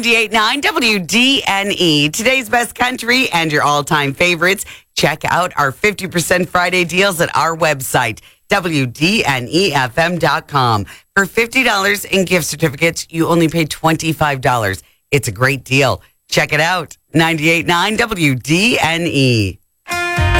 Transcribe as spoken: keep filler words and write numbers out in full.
ninety-eight point nine W D N E. Today's best country and your all-time favorites. Check out our fifty percent Friday deals at our website, W D N E F M dot com. For fifty dollars in gift certificates, you only pay twenty-five dollars. It's a great deal. Check it out. ninety-eight point nine W D N E.